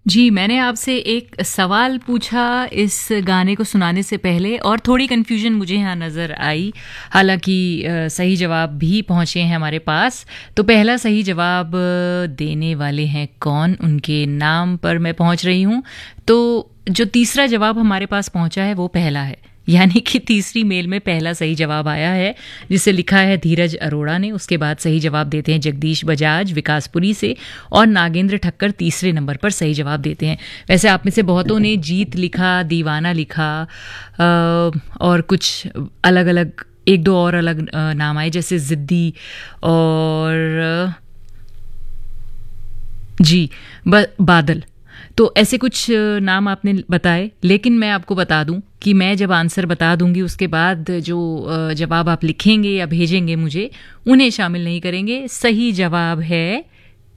जी, मैंने आपसे एक सवाल पूछा इस गाने को सुनाने से पहले और थोड़ी कन्फ्यूज़न मुझे यहाँ नज़र आई। हालाँकि सही जवाब भी पहुँचे हैं हमारे पास। तो पहला सही जवाब देने वाले हैं कौन? उनके नाम पर मैं पहुँच रही हूँ। तो जो तीसरा जवाब हमारे पास पहुँचा है वो पहला है। यानी कि तीसरी मेल में पहला सही जवाब आया है, जिसे लिखा है धीरज अरोड़ा ने। उसके बाद सही जवाब देते हैं जगदीश बजाज विकासपुरी से, और नागेंद्र ठक्कर तीसरे नंबर पर सही जवाब देते हैं। वैसे आप में से बहुतों ने जीत लिखा, दीवाना लिखा, और कुछ अलग अलग एक दो और अलग नाम आए, जैसे जिद्दी और जी बादल। तो ऐसे कुछ नाम आपने बताए, लेकिन मैं आपको बता दूं कि मैं जब आंसर बता दूंगी उसके बाद जो जवाब आप लिखेंगे या भेजेंगे मुझे, उन्हें शामिल नहीं करेंगे। सही जवाब है